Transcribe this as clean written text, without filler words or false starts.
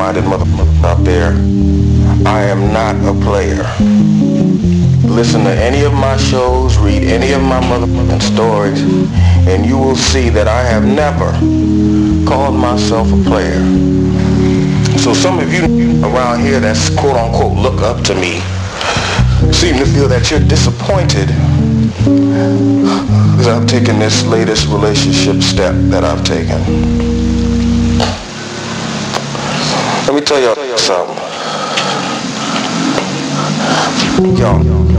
double-minded motherfuckers out there, I am not a player. Listen to any of my shows, read any of my motherfucking stories, and you will see that I have never called myself a player. So some of you around here that's quote-unquote look up to me seem to feel that you're disappointed because I've taken this latest relationship step that I've taken. Let me tell y'all something. Y'all